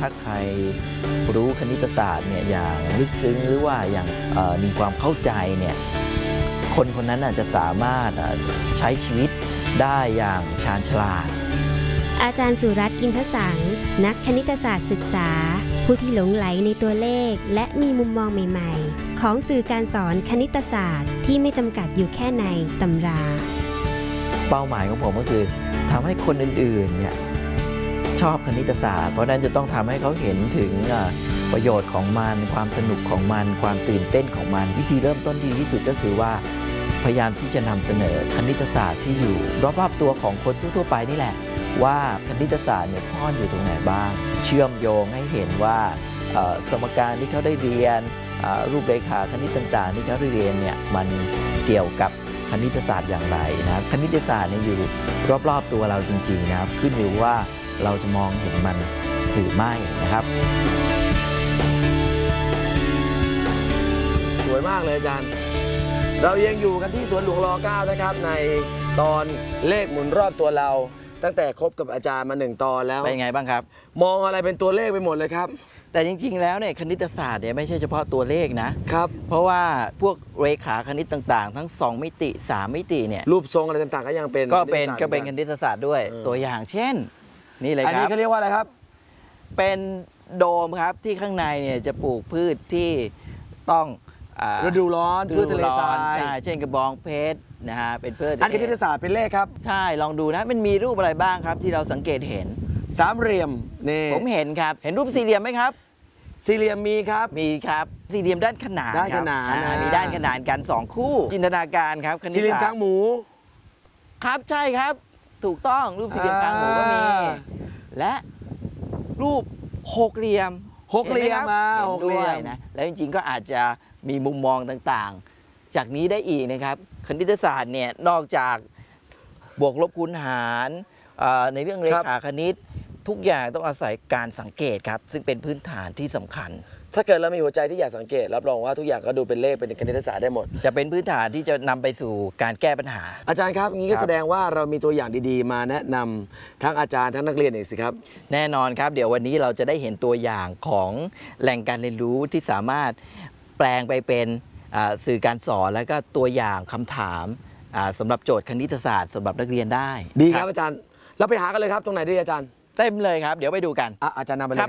ถ้าใครรู้คณิตศาสตร์เนี่ยอย่างลึกซึ้งหรือว่าอย่างมีความเข้าใจเนี่ยคนคนนั้นอาจจะสามารถใช้ชีวิตได้อย่างชาญฉลาดอาจารย์สุรัตน์อินทสังนักคณิตศาสตร์ศึกษาผู้ที่หลงไหลในตัวเลขและมีมุมมองใหม่ๆของสื่อการสอนคณิตศาสตร์ที่ไม่จำกัดอยู่แค่ในตำราเป้าหมายของผมก็คือทำให้คนอื่นๆเนี่ยชอบคณิตศาสตร์เพราะนั้นจะต้องทำให้เขาเห็นถึงประโยชน์ของมันความสนุกของมันความตื่นเต้นของมันวิธีเริ่มต้นดีที่สุดก็คือว่าพยายามที่จะนำเสนอคณิตศาสตร์ที่อยู่รอบๆตัวของคนทั่วๆไปนี่แหละว่าคณิตศาสตร์เนี่ยซ่อนอยู่ตรงไหนบ้างเชื่อมโยงให้เห็นว่าสมการที่เขาได้เรียนรูปเรขาคณิตต่างๆที่เขาได้เรียนเนี่ยมันเกี่ยวกับคณิตศาสตร์อย่างไรนะครับคณิตศาสตร์เนี่ยอยู่รอบๆตัวเราจริงๆนะครับขึ้นอยู่ว่าเราจะมองเห็นมันหรือไม่นะครับสวยมากเลยอาจารย์เรายังอยู่กันที่สวนหลวงร.9 นะครับในตอนเลขหมุนรอบตัวเราตั้งแต่คบกับอาจารย์มา1 ตอนแล้วเป็นไงบ้างครับมองอะไรเป็นตัวเลขไปหมดเลยครับแต่จริงๆแล้วเนี่ยคณิตศาสตร์เนี่ยไม่ใช่เฉพาะตัวเลขนะครับเพราะว่าพวกเรขาคณิตต่างๆทั้ง2มิติ3มิติเนี่ยรูปทรงอะไรต่างๆก็ยังเป็นเป็นคณิตศาสตร์ด้วยตัวอย่างเช่นนี่เลยครับอันนี้เขาเรียกว่าอะไรครับเป็นโดมครับที่ข้างในเนี่ยจะปลูกพืชที่ต้องฤดูร้อนพืชทะเลทรายใช่เช่นกระบองเพชรนะฮะเป็นพืชอันคณิตศาสตร์เป็นเลขครับใช่ลองดูนะมันมีรูปอะไรบ้างครับที่เราสังเกตเห็นสามเหลี่ยมนี่ผมเห็นครับเห็นรูปสี่เหลี่ยมไหมครับสี่เหลี่ยมมีครับมีครับสี่เหลี่ยมด้านขนานมีด้านขนานกัน2คู่จินตนาการครับคณิตศาสตร์สี่เหลี่ยมคางหมูครับใช่ครับถูกต้องรูปสี่เหลี่ยมคางหมูก็มีและรูปหกเหลี่ยมมาหกเหลี่ยมนะแล้วจริงๆก็อาจจะมีมุมมองต่างๆจากนี้ได้อีกนะครับคณิตศาสตร์เนี่ยนอกจากบวกลบคูณหารในเรื่องเรขาคณิตทุกอย่างต้องอาศัยการสังเกตครับซึ่งเป็นพื้นฐานที่สำคัญถ้าเกิดเรามีหัวใจที่อยากสังเกตรับรองว่าทุกอย่างก็ดูเป็นเลขเป็นคณิตศาสตร์ได้หมดจะเป็นพื้นฐานที่จะนำไปสู่การแก้ปัญหาอาจารย์ครับงี้ก็แสดงว่าเรามีตัวอย่างดีๆมาแนะนำทั้งอาจารย์ทั้งนักเรียนอีกสิครับแน่นอนครับเดี๋ยววันนี้เราจะได้เห็นตัวอย่างของแหล่งการเรียนรู้ที่สามารถแปลงไปเป็นสื่อการสอนและก็ตัวอย่างคำถามสำหรับโจทย์คณิตศาสตร์สำหรับนักเรียนได้ดีครับอาจารย์เราไปหากันเลยครับตรงไหนดีอาจารย์เต็มเลยครับเดี๋ยวไปดูกันอาจารย์นำไปเลยครับ